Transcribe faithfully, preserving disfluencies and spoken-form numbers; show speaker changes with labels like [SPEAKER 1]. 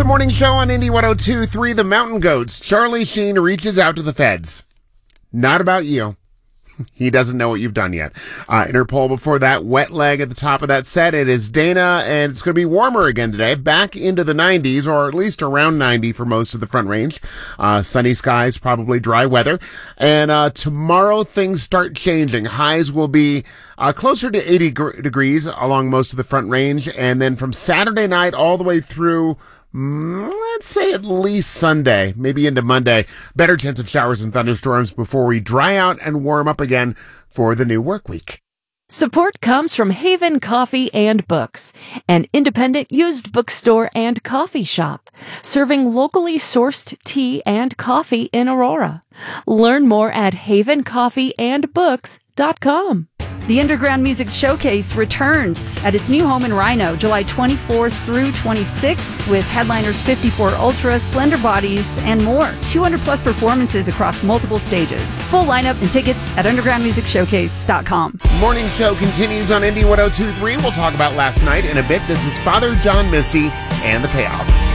[SPEAKER 1] the morning show on Indy one oh two point three. The Mountain Goats. Charlie Sheen reaches out to the feds. Not about you. He doesn't know what you've done yet. Uh, Interpol before that, Wet Leg at the top of that set. It is Dana, and it's going to be warmer again today, back into the nineties, or at least around ninety for most of the Front Range. Uh, sunny skies, probably dry weather. And uh, tomorrow things start changing. Highs will be uh, closer to eighty gr- degrees along most of the Front Range, and then from Saturday night all the way through let's say at least Sunday, maybe into Monday, better chance of showers and thunderstorms before we dry out and warm up again for the new work week.
[SPEAKER 2] Support comes from Haven Coffee and Books, an independent used bookstore and coffee shop, serving locally sourced tea and coffee in Aurora. Learn more at haven coffee and books dot com.
[SPEAKER 3] The Underground Music Showcase returns at its new home in Rhino, July twenty-fourth through twenty-sixth, with headliners fifty-four Ultra, Slender Bodies, and more. two hundred plus performances across multiple stages. Full lineup and tickets at underground music showcase dot com.
[SPEAKER 1] Morning show continues on Indy one oh two point three. We'll talk about last night in a bit. This is Father John Misty and The Payoff.